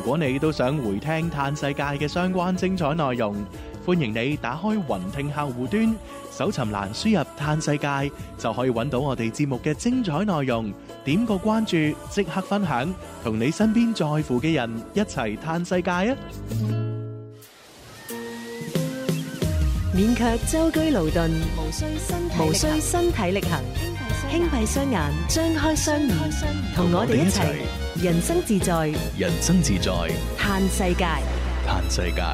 果你都想回聽嘆世界嘅相關精彩內容，歡迎你打開雲聽客戶端，搜尋欄輸入嘆世界，就可以揾到我哋節目嘅精彩內容。點個關注，即刻分享，同你身邊在乎嘅人一齊嘆世界啊！ 免卻舟車勞頓，無需身體力行，輕閉雙眼，張開雙耳，同我哋一齊人生自在， 人生自在， 嘆世界。 嘆世界。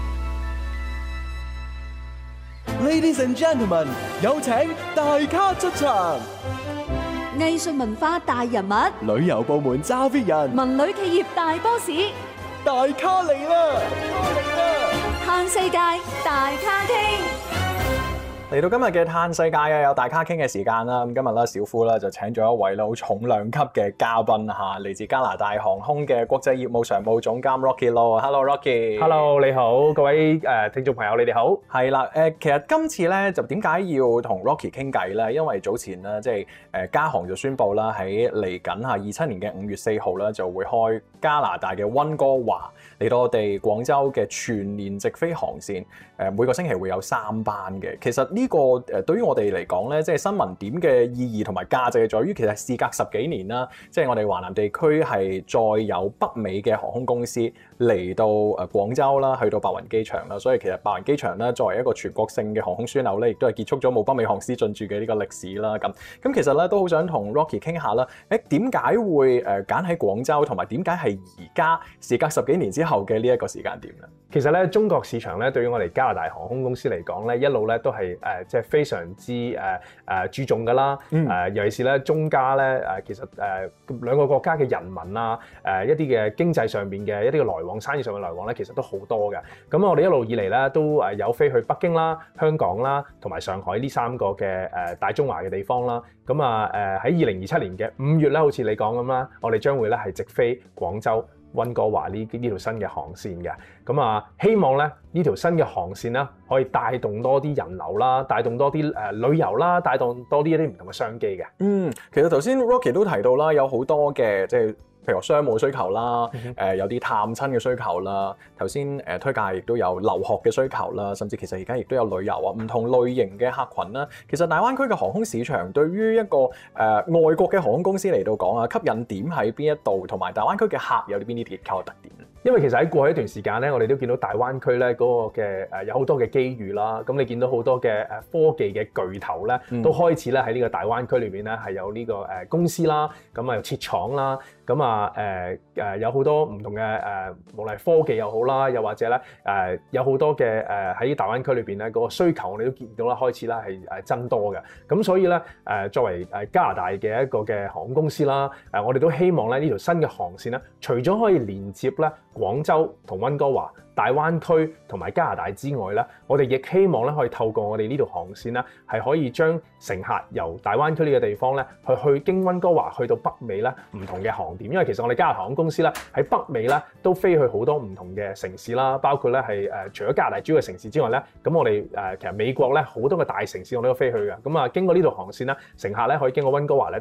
Ladies and gentlemen， 有請大咖出場。 藝術文化大人物， 旅遊部門揸 fit 人， 文旅企業大 boss， 大咖嚟啦！ 嘆世界大咖傾。 嚟到今日嘅嘆世界啊，有大咖傾嘅時間啦。咁今日咧，小夫咧就請咗一位好重量級嘅嘉賓嚇，嚟自加拿大航空嘅國際業務常務總監 Rocky Low。Hello Rocky。Hello， 你好，各位聽眾朋友，你哋好。 係啦，其實今次咧就點解要同 Rocky 傾偈咧？因為早前咧即係加航就宣布啦，喺嚟緊嚇27年嘅5月4號咧就會開加拿大嘅溫哥華嚟到我哋廣州嘅全年直飛航線。每個星期會有3班嘅。其實呢個對於我哋嚟講咧，即係新聞點嘅意義同埋價值係在於，其實事隔10幾年啦，即係我哋華南地區係再有北美嘅航空公司嚟到廣州啦，去到白雲機場啦，所以其實白雲機場咧作為一個全國性嘅航空樞紐咧，亦都係結束咗冇北美航師進駐嘅呢個歷史啦。咁其實咧都好想同 Rocky 傾下啦，點解會揀喺廣州，同埋點解係而家事隔10幾年之後嘅呢一個時間點咧？ 其實咧，中國市場咧對於我哋加拿大航空公司嚟講咧，一路咧都係即係非常之注重㗎啦。尤其是咧中加咧其實兩個國家嘅人民啊，一啲嘅經濟上邊嘅一啲嘅來往、生意上嘅來往咧，其實都好多嘅。咁我哋一路以嚟咧都有飛去北京啦、香港啦同埋上海呢3個嘅大中華嘅地方啦。咁喺2027年嘅5月咧，好似你講咁啦，我哋將會咧係直飛廣州溫哥華呢條新嘅航線嘅。咁希望咧呢條新嘅航線咧可以帶動多啲人流啦，帶動多啲旅遊啦，帶動多啲一啲唔同嘅商機嘅。 其實頭先 Rocky 都提到啦，有好多嘅即係譬如商務需求啦，有啲探親嘅需求啦，頭先推介亦都有留學嘅需求啦，甚至其實而家亦都有旅遊啊，唔同類型嘅客群啦。其實大灣區嘅航空市場對於一個外國嘅航空公司嚟到講啊，吸引點喺邊一度，同埋大灣區嘅客有啲邊啲結構特點？ 因為其實喺過去一段時間咧，我哋都見到大灣區咧嗰個嘅有好多嘅機遇啦。咁你見到好多嘅科技嘅巨頭咧，都開始咧喺呢個大灣區裏邊咧係有呢個公司啦，咁又設廠啦。咁有好多唔同嘅無論係科技又好啦，又或者咧有好多嘅喺大灣區裏邊咧嗰個需求，我哋都見到啦，開始啦係增多嘅。咁所以咧作為加拿大嘅一個嘅航空公司啦，我哋都希望咧呢條新嘅航線咧，除咗可以連接咧廣州同溫哥華、大灣區同埋加拿大之外咧，我哋亦希望咧可以透過我哋呢條航線咧，係可以將乘客由大灣區呢個地方咧，去經溫哥華去到北美咧唔同嘅航點。因為其實我哋加拿大航空公司咧喺北美咧都飛去好多唔同嘅城市啦，包括咧係除咗加拿大主要嘅城市之外咧，咁我哋其實美國咧好多個大城市我哋都飛去嘅。咁經過呢條航線咧，乘客咧可以經過溫哥華咧